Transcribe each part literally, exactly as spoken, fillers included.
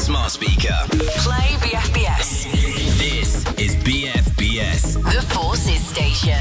smart speaker. Play B F B S. This is B F B S. The Forces Station.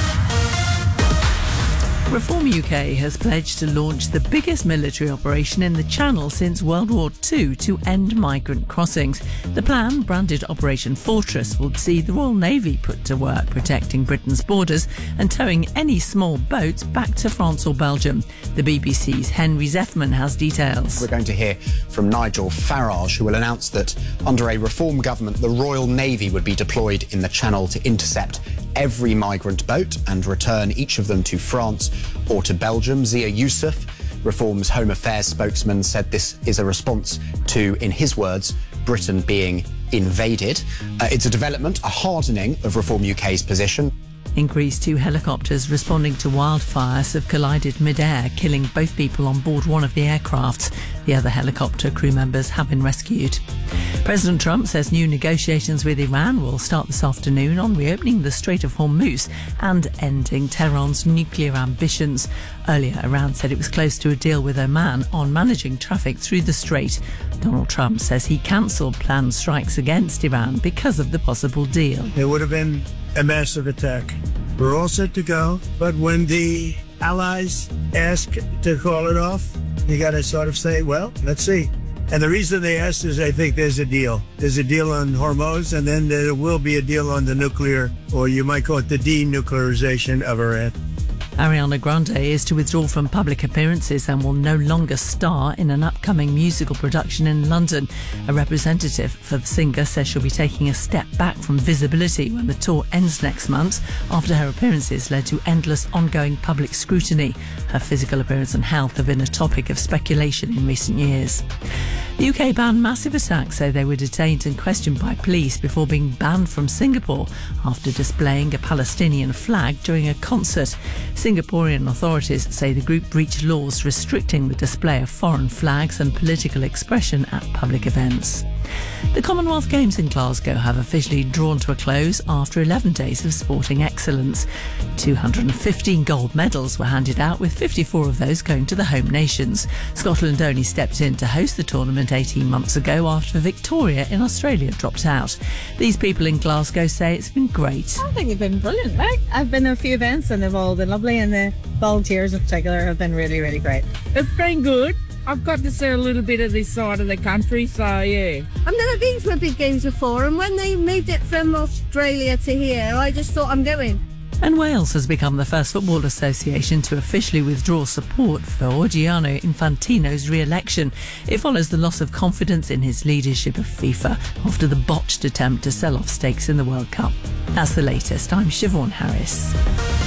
Reform U K has pledged to launch the biggest military operation in the Channel since World War Two to end migrant crossings. The plan, branded Operation Fortress, will see the Royal Navy put to work protecting Britain's borders and towing any small boats back to France or Belgium. The B B C's Henry Zeffman has details. We're going to hear from Nigel Farage, who will announce that under a Reform government, the Royal Navy would be deployed in the Channel to intercept every migrant boat and return each of them to France or to Belgium. Zia Youssef, Reform's Home Affairs spokesman, said this is a response to, in his words, Britain being invaded. Uh, it's a development, a hardening of Reform U K's position. Increased two helicopters responding to wildfires have collided mid-air, killing both people on board one of the aircrafts. The other helicopter crew members have been rescued. President Trump says new negotiations with Iran will start this afternoon on reopening the Strait of Hormuz and ending Tehran's nuclear ambitions. Earlier, Iran said it was close to a deal with Oman on managing traffic through the strait. Donald Trump says he cancelled planned strikes against Iran because of the possible deal. It would have been a massive attack. We're all set to go, but when the allies ask to call it off, you got to sort of say, well, let's see. And the reason they asked is I think there's a deal. There's a deal on Hormuz, and then there will be a deal on the nuclear, or you might call it the denuclearization of Iran. Ariana Grande is to withdraw from public appearances and will no longer star in an upcoming musical production in London. A representative for the singer says she'll be taking a step back from visibility when the tour ends next month after her appearances led to endless ongoing public scrutiny. Her physical appearance and health have been a topic of speculation in recent years. The U K banned massive attacks, so they were detained and questioned by police before being banned from Singapore after displaying a Palestinian flag during a concert. Singaporean authorities say the group breached laws restricting the display of foreign flags and political expression at public events. The Commonwealth Games in Glasgow have officially drawn to a close after eleven days of sporting excellence. two hundred fifteen gold medals were handed out, with fifty-four of those going to the home nations. Scotland only stepped in to host the tournament eighteen months ago after Victoria in Australia dropped out. These people in Glasgow say it's been great. I think it's been brilliant, right? I've been to a few events and they've all been lovely, and the volunteers in particular have been really, really great. It's been good. I've got to see a little bit of this side of the country, so yeah. I've never been to a big games before, and when they moved it from Australia to here, I just thought I'm going. And Wales has become the first football association to officially withdraw support for Gianni Infantino's re-election. It follows the loss of confidence in his leadership of FIFA after the botched attempt to sell off stakes in the World Cup. That's the latest. I'm Siobhan Harris.